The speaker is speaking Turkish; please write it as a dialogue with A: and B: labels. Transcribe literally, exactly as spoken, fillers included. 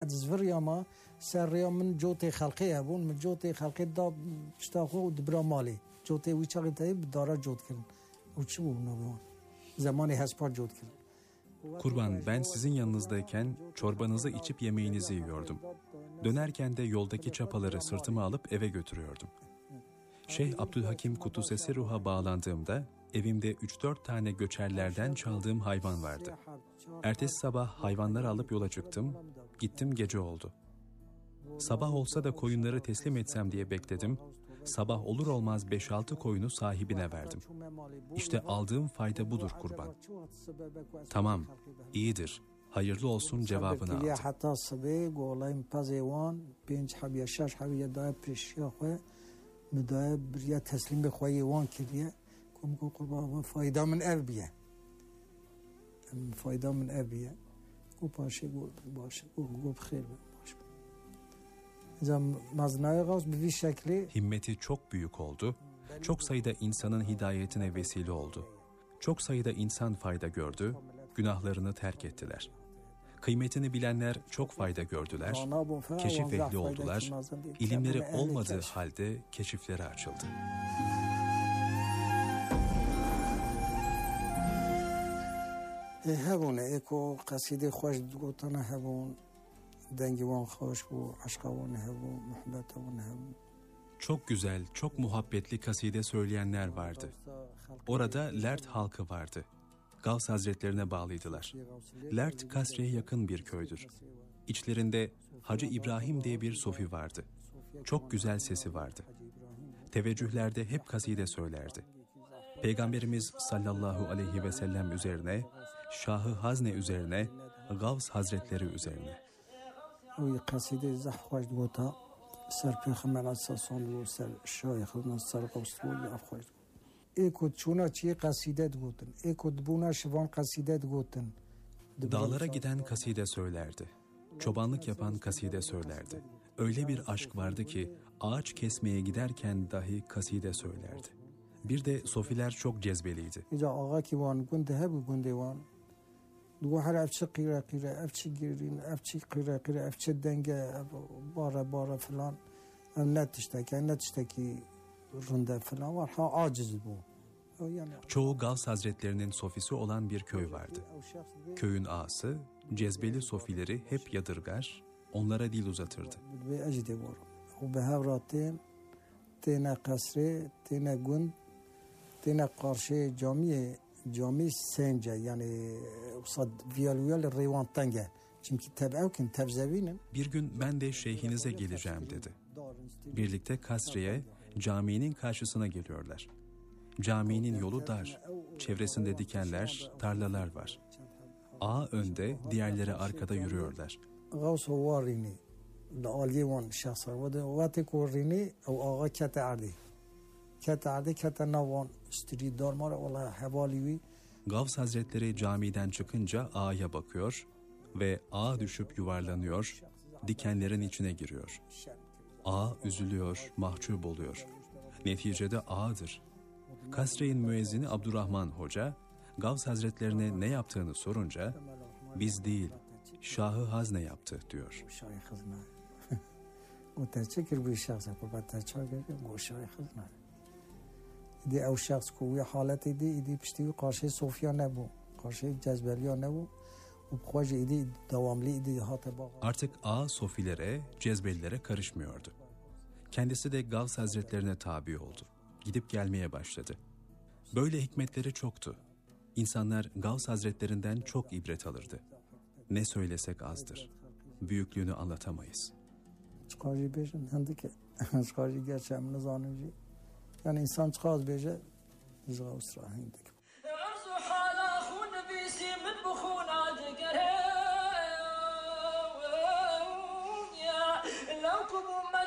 A: زفريا ما سريا من جوتي خلقي هبون من جوتي خلقي دا اشتاقو دبرا مالي جوتي ويشاقي تايب دارا جوت كن وچو نوبون زماني هسپا جوت كن.
B: Kurban, ben sizin yanınızdayken çorbanızı içip yemeğinizi yiyordum. Dönerken de yoldaki çapaları sırtıma alıp eve götürüyordum. Şeyh Abdülhakim Kuddusesi Ruh'a bağlandığımda evimde üç dört tane göçerlerden çaldığım hayvan vardı. Ertesi sabah hayvanları alıp yola çıktım, gittim gece oldu. Sabah olsa da koyunları teslim etsem diye bekledim. Sabah olur olmaz beş altı koyunu sahibine verdim. İşte aldığım fayda budur kurban. Tamam, iyidir, hayırlı olsun cevabını aldım. Himmeti çok büyük oldu, çok sayıda insanın hidayetine vesile oldu. Çok sayıda insan fayda gördü, günahlarını terk ettiler. Kıymetini bilenler çok fayda gördüler, keşif ehli oldular, ilimleri olmadığı halde keşifleri açıldı.
A: هبون ایکو قصیده خوش گوتنه هبون dengi van hoş bu aşka van hebu muhabbet van hebu.
B: Çok güzel, çok muhabbetli kaside söyleyenler vardı. Orada Lert halkı vardı. Gavs Hazretlerine bağlıydılar. Lert Kasre'ye yakın bir köydür. İçlerinde Hacı İbrahim diye bir sofi vardı. Çok güzel sesi vardı. Teveccühlerde hep kaside söylerdi. Peygamberimiz sallallahu aleyhi ve sellem üzerine, Şahı Hazne üzerine, Gavs Hazretleri üzerine.
A: وی قصیده زح خوش دوتا سر پیغمبر اساسان و سر شایخ و سر قصور یا خوش دو ایکود چونا چی قصیده دوتن ایکود buna şivan قصیده دوتن.
B: Dağlara giden kaside söylerdi. Çobanlık yapan kaside söylerdi. Öyle bir aşk vardı ki ağaç kesmeye giderken dahi kaside söylerdi. Bir de sofiler çok cezbeliydi.
A: İca ağa ki van günde hep günde van. دو هر افچه قیره قیره افچه گیرین افچه قیره قیره افچه denge bara bara falan netişteki netişteki rında falan var ha aciz bu. Yani
B: çoğu Gavs Hazretlerinin sofisi olan bir köy vardı. Köyün ağası cezbeli sofileri hep yadırgar, onlara dil uzatırdı.
A: Ve ecde var. O behavratin tene kasre tene gün tene karşı camiye cami sence yani usad viyaluyal revantan gel. Çünkü tebevkin tebzevinin.
B: Bir gün ben de şeyhinize geleceğim dedi. Birlikte Kasre'ye caminin karşısına geliyorlar. Caminin yolu dar. Çevresinde dikenler, tarlalar var. Ağa önde, diğerleri arkada yürüyorlar.
A: Gavsu varini da aliyevan şahsar ve de korini o ağa kete ardi. Kete ardi kete navan stri darmar ola havaliwi.
B: Gavs Hazretleri camiden çıkınca ağaya bakıyor ve ağa düşüp yuvarlanıyor, dikenlerin içine giriyor. Ağa üzülüyor, mahcup oluyor. Neticede ağadır. Kasre'nin müezzini Abdurrahman Hoca, Gavs Hazretlerine ne yaptığını sorunca, biz değil, Şahı Hazne yaptı diyor.
A: دی او شخص کوی حالت دی دی پشتی قارشه صوفیا نبو قارشه cezbeliya نبو و بخواج دی devamlı دی hat bağ.
B: Artık ağa sofilere, cezbelilere karışmıyordu. Kendisi de Gavs Hazretlerine tabi oldu. Gidip gelmeye başladı. Böyle hikmetleri çoktu. İnsanlar Gavs Hazretlerinden çok ibret alırdı. Ne söylesek azdır. Büyüklüğünü anlatamayız.
A: Çıkarcı beşin hendike çıkarcı gerçeğim nizanıcı. Yani insan çıkaz beje zıga usrahindik. Arzu hala khun bisi min bukhuna dikere ya lakum